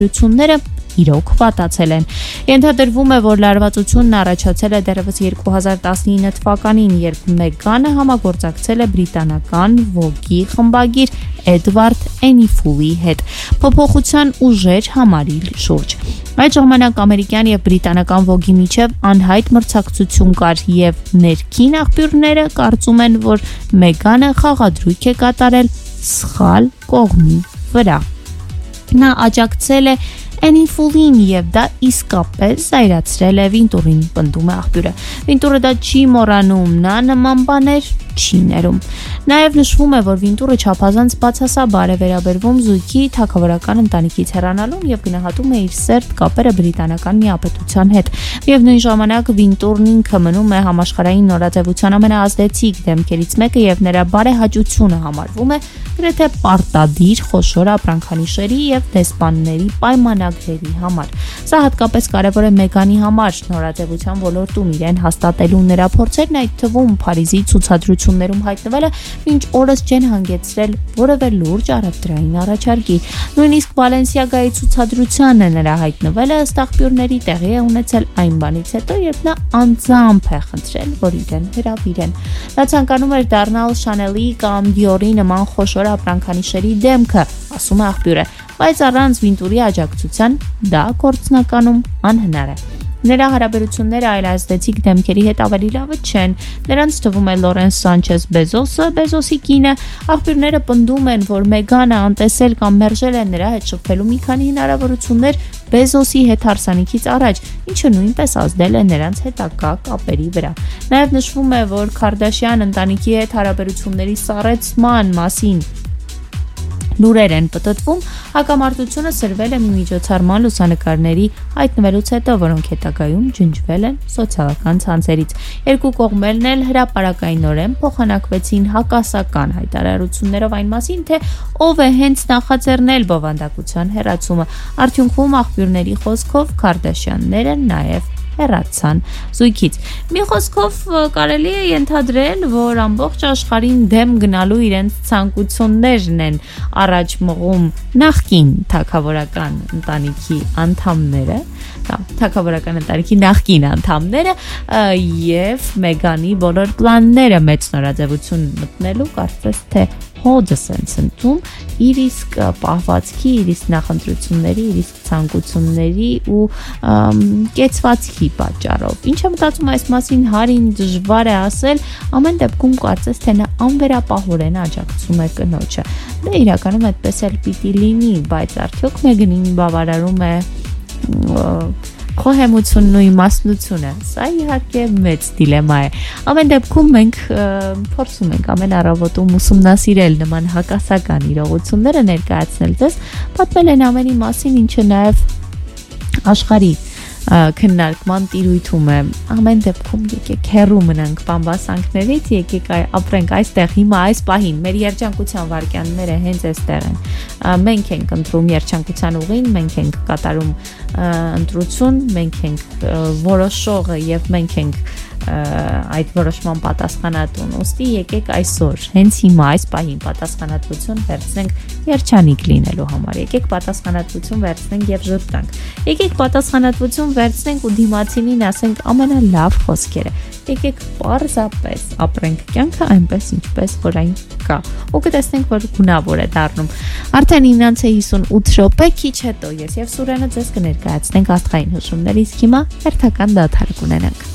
յուրությունները իրոք վատացել են։ Ենթադրվում է, որ լարվածությունն առաջացել է դեռևս 2019 թվականին, երբ Մեգանը համագործակցել է բրիտանական Vogue-ի խմբագիր Էդվարդ Էնիֆուլի հետ փոփոխության ուժեր համարի շուրջ։ Այդ ժամանակ ամերիկյան եւ բրիտանական Vogue-ի միջև անհայտ մրցակցություն կար եւ ներքին աղբյուրները կարծում են, որ Մեգանը խաղադրույք է կատարել սխալ կողմի վրա։ Նա աջակցել է Էնիֆուլին եւ դա իսկապես զայրացրել է Վինտուրին, պնդում է աղբյուրը։ Վինտուրը դա չի մոռանում, նա նման բաներ չի ներում։ Նաև նշվում է, որ Վինտուրը չափազանց բացասաբար է վերաբերվում զույգի թագավորական ընտանիքից հեռանալուն եւ գնահատում է իր սերտ կապերը բրիտանական միապետության հետ։ Միևնույն ժամանակ Վինտուրն ինքը մնում է համաշխարհային նորաձևության ամենաազդեցիկ դեմքերից մեկը եւ նրա բարեհաճությունը համարվում է գրեթե պարտադիր խոշոր ապրանքանիշերի եւ դեսպանների պայմանագրերի համար։ Սա հատկապես կարևոր է Մեգանի համար նորաձևության ոլորտում իրեն հաստատելու նրա փորձերն, այդ թվում Փարիզի ցուցադրություններում հայտնվելը մինչ օրս չեն հանգեցրել որևէ լուրջ առևտրային առաջարկի։ Նույնիսկ Բալենսիագայի ցուցադրությանը նրա հայտնվելը ըստ աղբյուրների տեղի է ունեցել այն բանից հետո, երբ նա անձամբ է խնդրել, որ իրեն հրավիրեն։ Նա ցանկանում էր դառնալ Chanel-ի կամ Dior-ի նման խոշոր ապրանքանիշերի դեմքը, ասում է աղբյուրը, բայց առանց Վինտուրի աջակցության դա գործնականում անհնար է։ Նրա հարաբերությունները այլ ազդեցիկ դեմքերի հետ ավելի լավը չեն։ Նրանց թվում է Լորենս Սանչես Բեզոսը, Բեզոսի կինը։ Աղբյուրները պնդում են, որ Մեգանը անտեսել կամ մերժել է նրա հետ շփվելու մի քանի հնարավորություններ Բեզոսի հետ հարսանիքից առաջ, ինչը նույնպես ազդել է նրանց հետագա կապերի վրա։ Նաև նշվում է, որ Քարդաշյան ընտանիքի հետ հարաբերությունների սառեցման մասին լուրեր են պտտվում, հակամարտությունը սրվել է մի միջոցառման լուսանկարների հայտնվելուց հետո, որոնք հետագայում ջնջվել են սոցիալական ցանցերից։ Երկու կողմերն էլ հրապարակայնորեն փոխանակվեցին հակասական հայտարարություններով այն մասին, թե ով է հենց նախաձեռնել բովանդակության հեռացումը։ Արդյունքում աղբյուրների խոսքով Քարդաշյանները նաև հեռացան զույգից։ Մի խոսքով կարելի է ենթադրել, որ ամբողջ աշխարհին դեմ գնալու իրենց ցանկություններն են առաջ մղում նախկին թագավորական ընտանիքի անդամները, կամ թագավորական ընտանիքի նախկին անդամները եւ Մեգանի բոլոր պլանները մեծ նորաձևություն մտնելու կարծես թե հոդս են ցնցում իր իսկ պահվածքի, իր իսկ նախընտրությունների, իր իսկ ցանկությունների ու կեցվածքի պատճառով։ Ինչ եմ մտածում այս մասին, Հարին դժվար է ասել, ամեն դեպքում կարծես թե նա անվերապահորեն աջակցում է կնոջը։ Դա իրականում այդպես էլ պիտի լինի, բայց արդյոք Մեգանին բավարարում է խոհեմությունն ու իմաստնությունը։ Սա իհարկե մեծ դիլեմա է։ Ամեն դեպքում մենք փորձում ենք ամեն առավոտում ուսումնասիրել նման հակասական իրողությունները, ներկայացնել ձեզ, պատմել են ամենի մասին, ինչը նաև աշխարհի քննարկման տիրույթում է։ Ամեն դեպքում եկեք հեռու մնանք բամբասանքներից, եկեք ապրենք այստեղ հիմա այս պահին։ Մեր երջանկության վարքյանները հենց այստեղ են։ Մենք ենք ընտրում երջանկության ուղին, մենք ենք կատարում ընտրություն, մենք ենք որոշողը եւ մենք ենք այդ որոշման պատասխանատուն։ Ոստի եկեք այսօր, հենց հիմա այս պահին պատասխանատվություն վերցնենք երջանիկ լինելու համար։ Եկեք պատասխանատվություն վերցնենք եւ ժպտանք։ Եկեք պատասխանատվություն վերցնենք ու դիմացինին ասենք ամենալավ խոսքերը։ Եկեք պարզապես ապրենք կյանքը այնպես, ինչպես որ այն կա։ Ու կտեսնենք, որ գունավոր է դառնում։ Արդեն 9:58 րոպե քիչ հետո ես եւ Սուրենը ձեզ կներկայացնենք աստղային հուշումներ, իսկ հիմա հերթական դադար կունենանք։